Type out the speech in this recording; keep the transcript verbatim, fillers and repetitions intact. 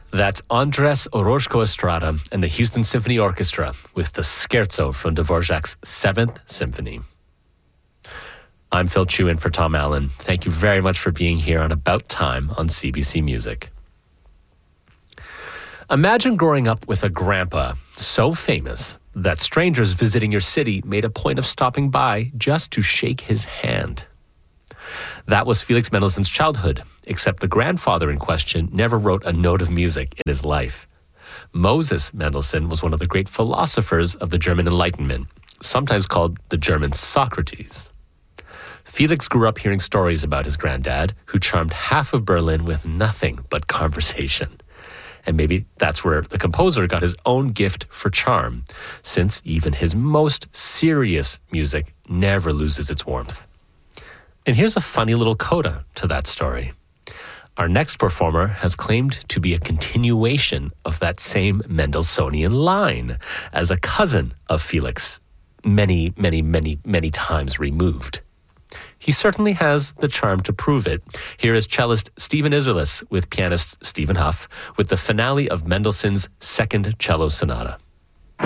That's Andres Orozco Estrada and the Houston Symphony Orchestra with the Scherzo from Dvorak's Seventh Symphony. I'm Phil Chu in for Tom Allen. Thank you very much for being here on About Time on C B C Music. Imagine growing up with a grandpa so famous that strangers visiting your city made a point of stopping by just to shake his hand. That was Felix Mendelssohn's childhood, except the grandfather in question never wrote a note of music in his life. Moses Mendelssohn was one of the great philosophers of the German Enlightenment, sometimes called the German Socrates. Felix grew up hearing stories about his granddad, who charmed half of Berlin with nothing but conversation. And maybe that's where the composer got his own gift for charm, since even his most serious music never loses its warmth. And here's a funny little coda to that story. Our next performer has claimed to be a continuation of that same Mendelssohnian line as a cousin of Felix, many, many, many, many times removed. He certainly has the charm to prove it. Here is cellist Stephen Isserlis with pianist Stephen Huff with the finale of Mendelssohn's Second Cello Sonata.